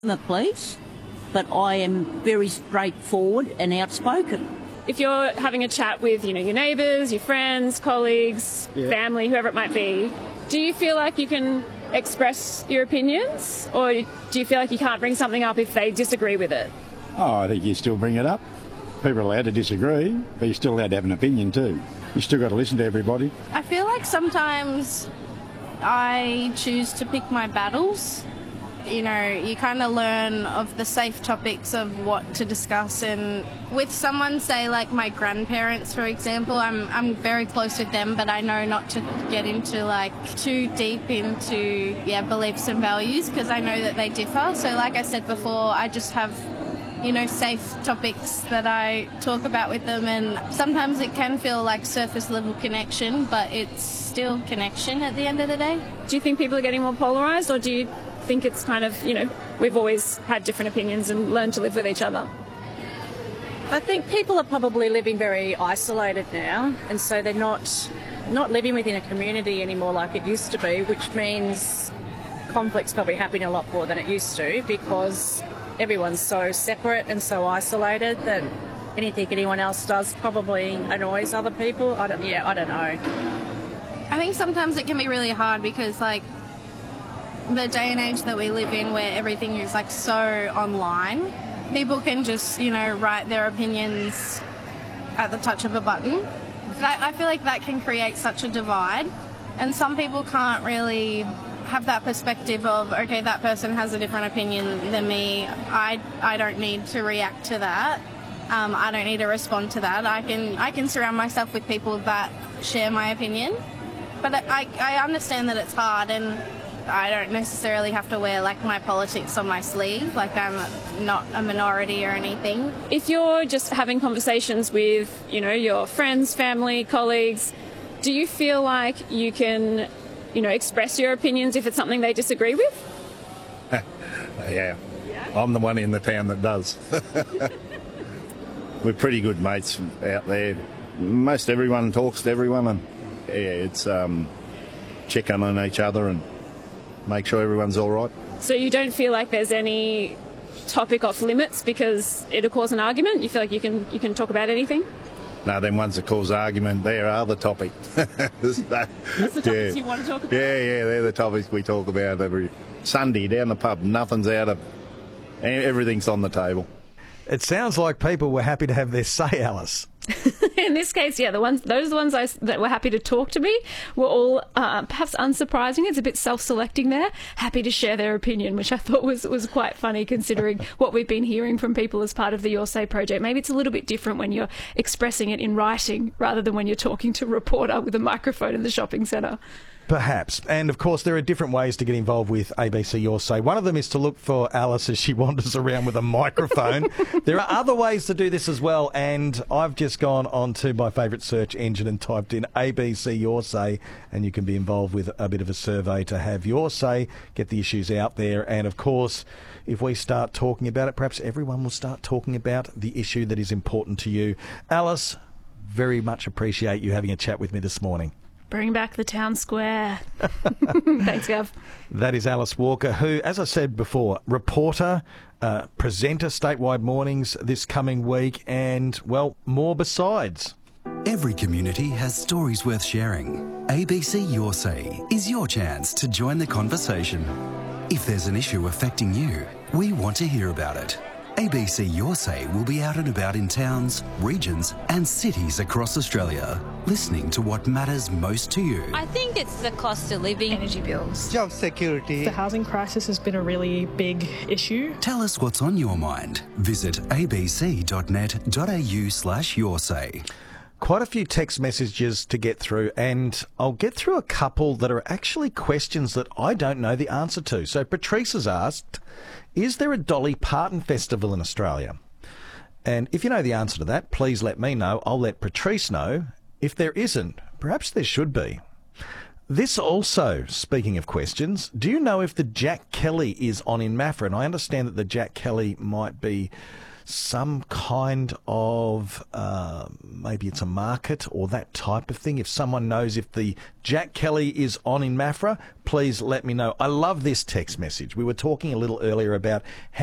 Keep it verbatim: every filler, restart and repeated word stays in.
the police, but I am very straightforward and outspoken. If you're having a chat with, you know, your neighbours, your friends, colleagues, yeah. family, whoever it might be, do you feel like you can express your opinions, or do you feel like you can't bring something up if they disagree with it? Oh, I think you still bring it up. People are allowed to disagree, but you're still allowed to have an opinion too. You still got to listen to everybody. I feel like sometimes I choose to pick my battles. You know, you kind of learn of the safe topics of what to discuss, and with someone, say like my grandparents, for example, I'm I'm very close with them, but I know not to get into like too deep into yeah beliefs and values, because I know that they differ. So like I said before, I just have, you know, safe topics that I talk about with them, and sometimes it can feel like surface level connection, but it's still connection at the end of the day. Do you think people are getting more polarised, or do you think it's kind of, you know, we've always had different opinions and learned to live with each other? I think people are probably living very isolated now, and so they're not not living within a community anymore like it used to be, which means conflict's probably happening a lot more than it used to, because everyone's so separate and so isolated that anything anyone else does probably annoys other people. I don't, yeah, I don't know. I think sometimes it can be really hard because, like, the day and age that we live in, where everything is like so online, people can just, you know, write their opinions at the touch of a button. That, I feel like that can create such a divide, and some people can't really have that perspective of, okay, that person has a different opinion than me. I I don't need to react to that. Um, I don't need to respond to that. I can I can surround myself with people that share my opinion. But I I understand that it's hard, and I don't necessarily have to wear like my politics on my sleeve, like I'm not a minority or anything. If you're just having conversations with, you know, your friends, family, colleagues, do you feel like you can, you know, express your opinions if it's something they disagree with? yeah. I'm the one in the town that does. We're pretty good mates out there. Most everyone talks to everyone, and yeah, it's um, check on each other and make sure everyone's all right. So you don't feel like there's any topic off limits because it'll cause an argument? You feel like you can you can talk about anything? No, them ones that cause argument, they're other topic. That's the topics yeah. you want to talk about? Yeah, yeah, they're the topics we talk about every Sunday down the pub. Nothing's out of... Everything's on the table. It sounds like people were happy to have their say, Alice. In this case, yeah, the ones those are the ones I, that were happy to talk to me were all, uh, perhaps unsurprising, it's a bit self-selecting there, happy to share their opinion, which I thought was, was quite funny considering what we've been hearing from people as part of the Your Say project. Maybe it's a little bit different when you're expressing it in writing rather than when you're talking to a reporter with a microphone in the shopping centre. Perhaps. And, of course, there are different ways to get involved with A B C Your Say. One of them is to look for Alice as she wanders around with a microphone. There are other ways to do this as well, and I've just gone on to my favourite search engine and typed in A B C Your Say, and you can be involved with a bit of a survey to have your say, get the issues out there, and, of course, if we start talking about it, perhaps everyone will start talking about the issue that is important to you. Alice, very much appreciate you having a chat with me this morning. Bring back the town square. Thanks, Gav. That is Alice Walker, who, as I said before, reporter, uh, presenter, Statewide Mornings this coming week, and, well, more besides. Every community has stories worth sharing. A B C Your Say is your chance to join the conversation. If there's an issue affecting you, we want to hear about it. A B C Your Say will be out and about in towns, regions and cities across Australia, listening to what matters most to you. I think it's the cost of living, energy bills, job security. The housing crisis has been a really big issue. Tell us what's on your mind. Visit abc.net.au slash your say. Quite a few text messages to get through, and I'll get through a couple that are actually questions that I don't know the answer to. So Patrice has asked, is there a Dolly Parton festival in Australia? And if you know the answer to that, please let me know. I'll let Patrice know. If there isn't, perhaps there should be. This also, speaking of questions, do you know if the Jack Kelly is on in Maffra? And I understand that the Jack Kelly might be some kind of, uh, maybe it's a market or that type of thing. If someone knows if the Jack Kelly is on in Maffra, please let me know. I love this text message. We were talking a little earlier about how